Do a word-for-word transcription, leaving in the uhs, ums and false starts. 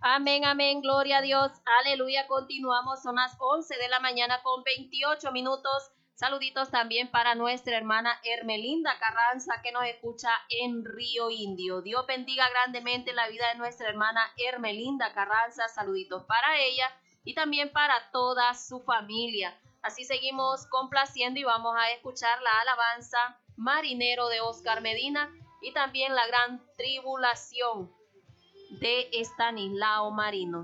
Amén, amén, gloria a Dios, aleluya. Continuamos, son las once de la mañana con veintiocho minutos. Saluditos también para nuestra hermana Hermelinda Carranza, que nos escucha en Río Indio. Dios bendiga grandemente la vida de nuestra hermana Hermelinda Carranza. Saluditos para ella y también para toda su familia. Así seguimos complaciendo y vamos a escuchar la alabanza Marinero de Oscar Medina y también la gran tribulación de Estanislao Marino.